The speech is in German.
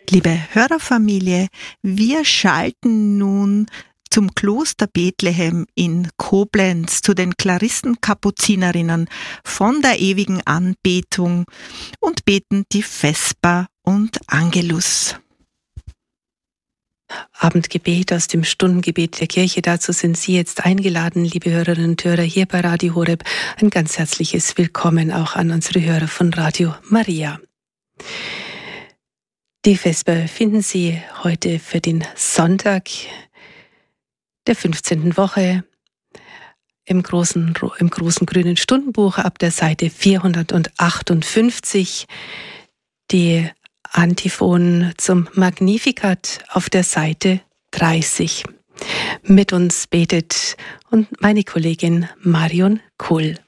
Liebe Hörerfamilie, wir schalten nun zum Kloster Bethlehem in Koblenz, zu den Klarissen-Kapuzinerinnen von der ewigen Anbetung und beten die Vesper und Angelus. Abendgebet aus dem Stundengebet der Kirche. Dazu sind Sie jetzt eingeladen, liebe Hörerinnen und Hörer, hier bei Radio Horeb. Ein ganz herzliches Willkommen auch an unsere Hörer von Radio Maria. Die Vesper finden Sie heute für den Sonntag der 15. Woche im großen grünen Stundenbuch ab der Seite 458. Die Antiphonen zum Magnificat auf der Seite 30. Mit uns betet und meine Kollegin Marion Kuhl.